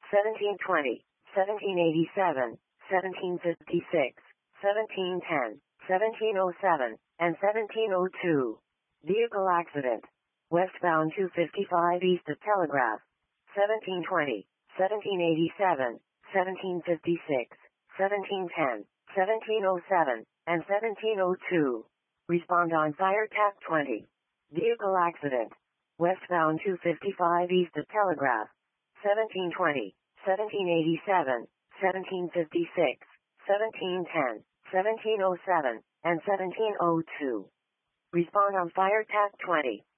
1720, 1787, 1756, 1710, 1707, and 1702. Vehicle accident. Westbound 255 east of Telegraph. 1720, 1787, 1756, 1710, 1707, and 1702. Respond on Fire Tap 20. Vehicle accident. Westbound 255 east of Telegraph. 1720, 1787, 1756, 1710, 1707, and 1702. Respond on Fire Tap 20.